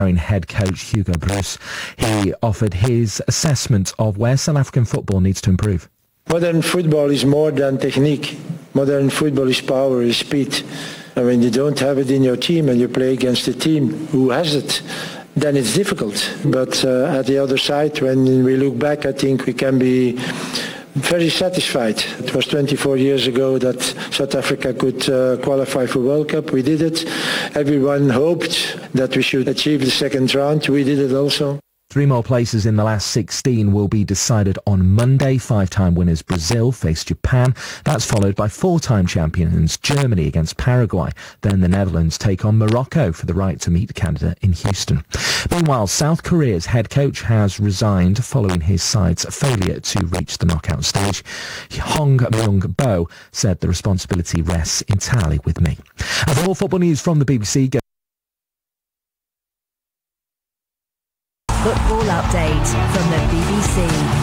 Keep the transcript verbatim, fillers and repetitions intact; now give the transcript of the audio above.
head coach Hugo Broos. He offered his assessment of where South African football needs to improve. Modern football is more than technique. Modern football is power, is speed. And when you don't have it in your team and you play against a team who has it, then it's difficult. But uh, at the other side, when we look back, I think we can be very satisfied. It was twenty-four years ago that South Africa could uh, qualify for World Cup. We did it. Everyone hoped that we should achieve the second round. We did it also. Three more places in the last sixteen will be decided on Monday. Five-time winners Brazil face Japan. That's followed by four-time champions Germany against Paraguay. Then the Netherlands take on Morocco for the right to meet Canada in Houston. Meanwhile, South Korea's head coach has resigned following his side's failure to reach the knockout stage. Hong Myung-bo said the responsibility rests entirely with me. And for more football news from the B B C, go Football update from the B B C.